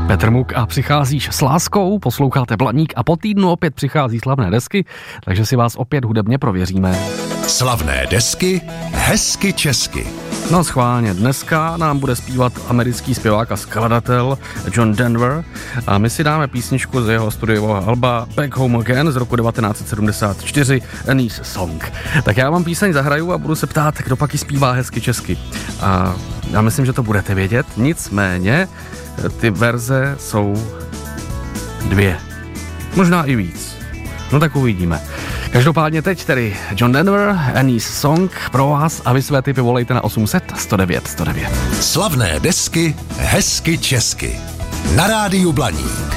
Petr Muk a přicházíš s láskou, posloucháte Blaník a po týdnu opět přichází slavné desky, takže si vás opět hudebně prověříme. Slavné desky, hezky česky. No schválně, dneska nám bude zpívat americký zpěvák a skladatel John Denver a my si dáme písničku z jeho studiového alba Back Home Again z roku 1974, Annie's Song. Tak já vám píseň zahraju a budu se ptát, kdo pak ji zpívá hezky česky. A já myslím, že to budete vědět, nicméně ty verze jsou 2. Možná i víc. No tak uvidíme. Každopádně teď tedy John Denver, Annie's Song pro vás a vy své tipy volejte na 800 109 109. Slavné desky, hezky česky. Na rádiu Blaník.